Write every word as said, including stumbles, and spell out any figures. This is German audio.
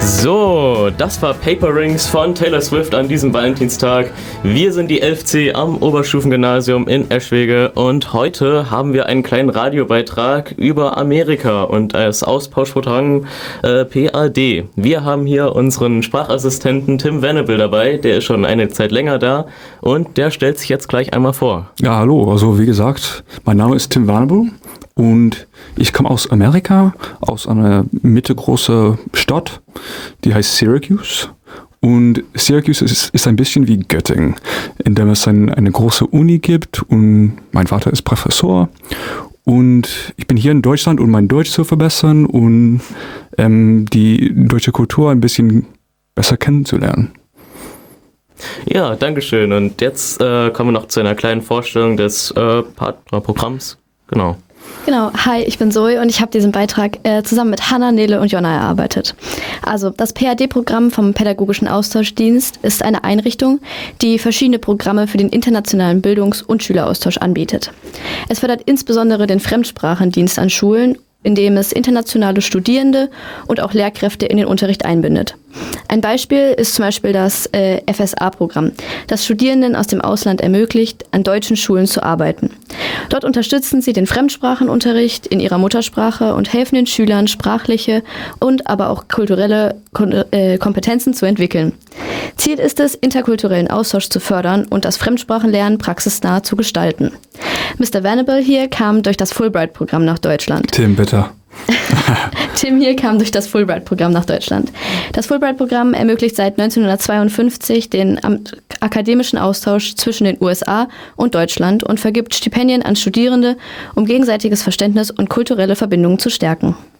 So, das war Paper Rings von Taylor Swift an diesem Valentinstag. Wir sind die elf C am Oberstufengymnasium in Eschwege und heute haben wir einen kleinen Radiobeitrag über Amerika und das Austauschprogramm äh, P A D. Wir haben hier unseren Sprachassistenten Tim Venable dabei, der ist schon eine Zeit länger da und der stellt sich jetzt gleich einmal vor. Ja, hallo, also wie gesagt, mein Name ist Tim Venable und ich komme aus Amerika, aus einer mittelgroßen Stadt, die heißt Syracuse. Und Syracuse ist, ist ein bisschen wie Göttingen, in dem es ein, eine große Uni gibt und mein Vater ist Professor. Und ich bin hier in Deutschland, um mein Deutsch zu verbessern und ähm, die deutsche Kultur ein bisschen besser kennenzulernen. Ja, dankeschön. Und jetzt äh, kommen wir noch zu einer kleinen Vorstellung des äh, Partnerprogramms. Genau. Genau, hi, ich bin Zoe und ich habe diesen Beitrag äh, zusammen mit Hannah, Nele und Jonna erarbeitet. Also das P A D-Programm vom Pädagogischen Austauschdienst ist eine Einrichtung, die verschiedene Programme für den internationalen Bildungs- und Schüleraustausch anbietet. Es fördert insbesondere den Fremdsprachendienst an Schulen, indem es internationale Studierende und auch Lehrkräfte in den Unterricht einbindet. Ein Beispiel ist zum Beispiel das äh, F S A-Programm, das Studierenden aus dem Ausland ermöglicht, an deutschen Schulen zu arbeiten. Dort unterstützen sie den Fremdsprachenunterricht in ihrer Muttersprache und helfen den Schülern, sprachliche und aber auch kulturelle Kon- äh, Kompetenzen zu entwickeln. Ziel ist es, interkulturellen Austausch zu fördern und das Fremdsprachenlernen praxisnah zu gestalten. Mister Venable hier kam durch das Fulbright-Programm nach Deutschland. Tim, bitte. Tim hier kam durch das Fulbright-Programm nach Deutschland. Das Fulbright-Programm ermöglicht seit neunzehnhundertzweiundfünfzig den akademischen Austausch zwischen den U S A und Deutschland und vergibt Stipendien an Studierende, um gegenseitiges Verständnis und kulturelle Verbindungen zu stärken.